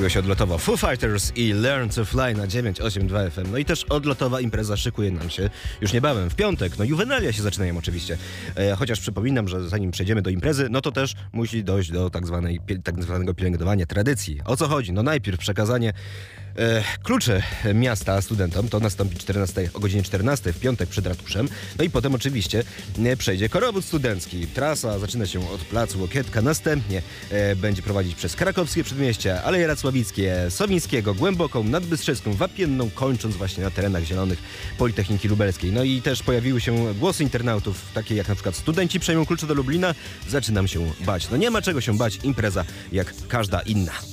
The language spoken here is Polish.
Pojawiło się odlotowo Foo Fighters i Learn to Fly na 982 FM. No i też odlotowa impreza szykuje nam się już niebawem, w piątek. No juwenalia się zaczynają oczywiście. Chociaż przypominam, że zanim przejdziemy do imprezy, no to też musi dojść do tak zwanego pielęgnowania tradycji. O co chodzi? No najpierw przekazanie kluczy miasta studentom, to nastąpi o godzinie 14 w piątek przed ratuszem. No i potem oczywiście przejdzie korowód studencki. Trasa zaczyna się od placu Łokietka, następnie będzie prowadzić przez Krakowskie Przedmieście, Aleje Racławickie, Sowińskiego, Głęboką, Nadbystrzeską, Wapienną, kończąc właśnie na terenach zielonych Politechniki Lubelskiej. No i też pojawiły się głosy internautów, takie jak na przykład studenci przejmą klucze do Lublina, zaczynam się bać. No nie ma czego się bać, impreza jak każda inna.